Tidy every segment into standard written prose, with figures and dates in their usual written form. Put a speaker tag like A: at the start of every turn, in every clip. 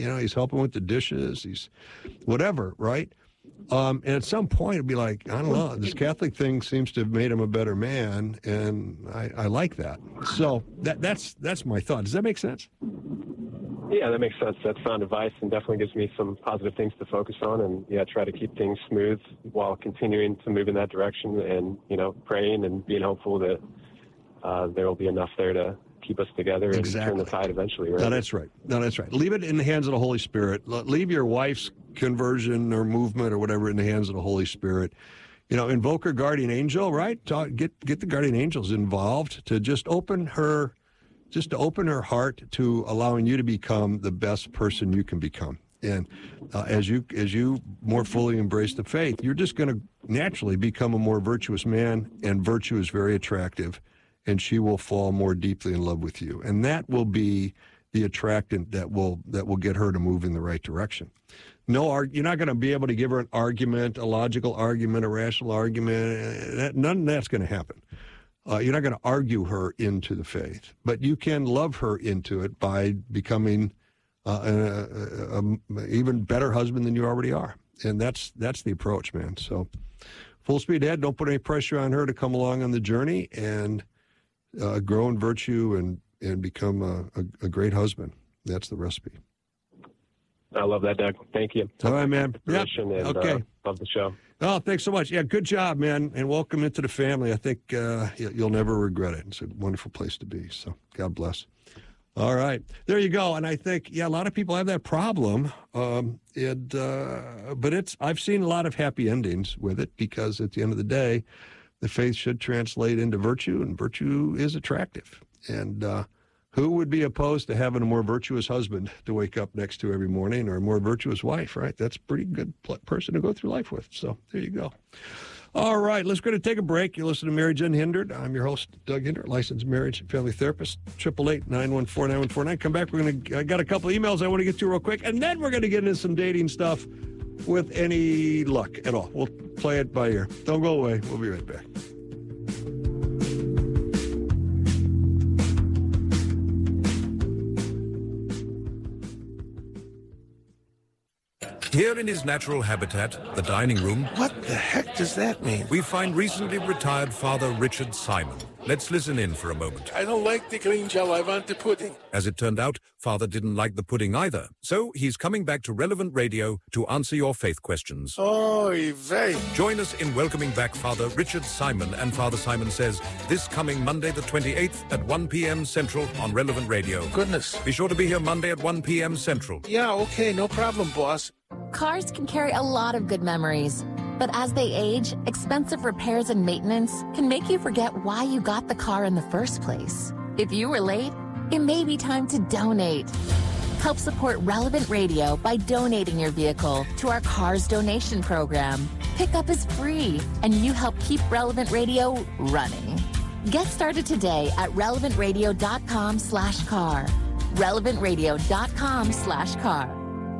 A: he's helping with the dishes. He's whatever, right? And at some point, it'd be like, I don't know, this Catholic thing seems to have made him a better man, and I like that. So that's my thought. Does that make sense?
B: Yeah, that makes sense. That's sound advice and definitely gives me some positive things to focus on, and try to keep things smooth while continuing to move in that direction, and praying and being hopeful that there will be enough there to keep us together and turn the tide eventually. Right?
A: No, that's right. Leave it in the hands of the Holy Spirit. Leave your wife's conversion or movement or whatever in the hands of the Holy Spirit. Invoke her guardian angel, right? Get the guardian angels involved to just open her heart to allowing you to become the best person you can become. And as you more fully embrace the faith, you're just going to naturally become a more virtuous man, and virtue is very attractive, and she will fall more deeply in love with you. And that will be the attractant that will get her to move in the right direction. You're not going to be able to give her an argument, a logical argument, a rational argument. None of that's going to happen. You're not going to argue her into the faith, but you can love her into it by becoming an even better husband than you already are. And that's the approach, man. So full speed ahead. Don't put any pressure on her to come along on the journey and grow in virtue and become a great husband. That's the recipe.
B: I love that, Doug. Thank you.
A: All right, man. Yep.
B: Okay. Love the show.
A: Oh, thanks so much. Yeah, good job, man, and welcome into the family. I think you'll never regret it. It's a wonderful place to be, so God bless. All right. There you go. And I think, a lot of people have that problem, but I've seen a lot of happy endings with it, because at the end of the day, the faith should translate into virtue, and virtue is attractive. And who would be opposed to having a more virtuous husband to wake up next to every morning, or a more virtuous wife, right? That's a pretty good person to go through life with. So there you go. All right, let's go to take a break. You listen to Marriage Unhindered. I'm your host, Doug Hindert, licensed marriage and family therapist, 888-914-9149. Come back. I got a couple of emails I want to get to real quick, and then we're going to get into some dating stuff with any luck at all. We'll play it by ear. Don't go away. We'll be right back.
C: Here in his natural habitat, the dining room...
D: What the heck does that mean?
C: ...we find recently retired Father Richard Simon. Let's listen in for a moment.
D: I don't like the green gel. I want the pudding.
C: As it turned out, Father didn't like the pudding either. So he's coming back to Relevant Radio to answer your faith questions.
D: Oy vey.
C: Join us in welcoming back Father Richard Simon and Father Simon Says this coming Monday the 28th at 1 p.m. Central on Relevant Radio.
D: Goodness.
C: Be sure to be here Monday at 1 p.m. Central.
D: Yeah, okay, no problem, boss.
E: Cars can carry a lot of good memories, but as they age, expensive repairs and maintenance can make you forget why you got the car in the first place. If you were late, it may be time to donate. Help support Relevant Radio by donating your vehicle to our Cars Donation Program. Pickup is free, and you help keep Relevant Radio running. Get started today at relevantradio.com/car. relevantradio.com/car.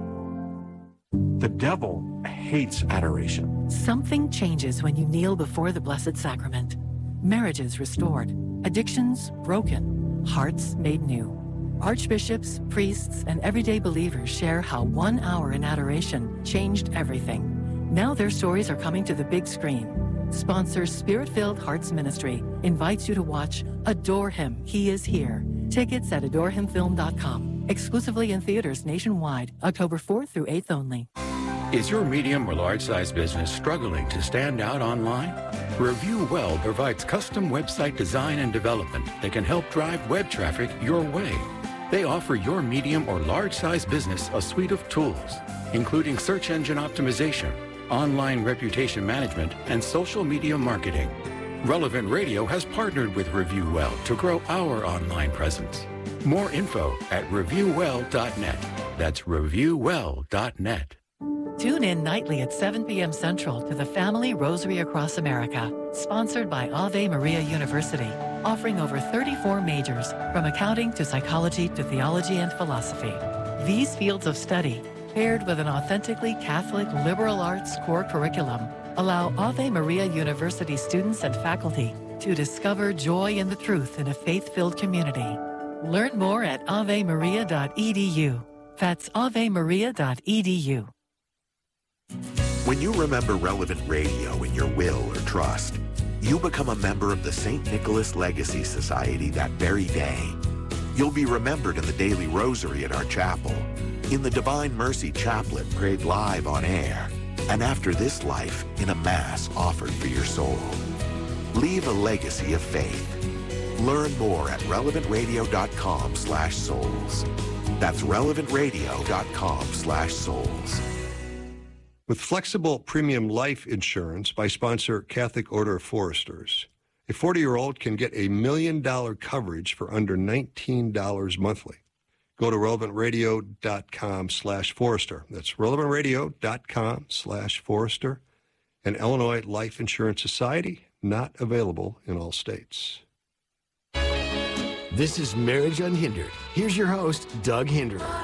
F: The devil hates adoration.
G: Something changes when you kneel before the Blessed Sacrament. Marriages restored, addictions broken, hearts made new. Archbishops, priests, and everyday believers share how 1 hour in adoration changed everything. Now their stories are coming to the big screen. Sponsor Spirit-Filled Hearts Ministry invites you to watch Adore Him, He Is Here. Tickets at adorehimfilm.com. Exclusively in theaters nationwide, October 4th through 8th only.
H: Is your medium or large-size business struggling to stand out online? Review Well provides custom website design and development that can help drive web traffic your way. They offer your medium or large-size business a suite of tools, including search engine optimization, online reputation management, and social media marketing. Relevant Radio has partnered with Review Well to grow our online presence. More info at reviewwell.net. That's reviewwell.net.
G: Tune in nightly at 7 p.m. Central to the Family Rosary Across America, sponsored by Ave Maria University, offering over 34 majors, from accounting to psychology to theology and philosophy. These fields of study, paired with an authentically Catholic liberal arts core curriculum, allow Ave Maria University students and faculty to discover joy in the truth in a faith-filled community. Learn more at avemaria.edu. That's avemaria.edu.
I: When you remember Relevant Radio in your will or trust, you become a member of the St. Nicholas Legacy Society that very day. You'll be remembered in the daily rosary at our chapel, in the Divine Mercy Chaplet prayed live on air, and after this life in a Mass offered for your soul. Leave a legacy of faith. Learn more at relevantradio.com/souls. That's relevantradio.com/souls.
A: With flexible premium life insurance by sponsor Catholic Order of Foresters, a 40-year-old can get $1 million coverage for under $19 monthly. Go to relevantradio.com/Forester. That's relevantradio.com/Forester. An Illinois Life Insurance Society, not available in all states.
J: This is Marriage Unhindered. Here's your host, Doug Hinderer.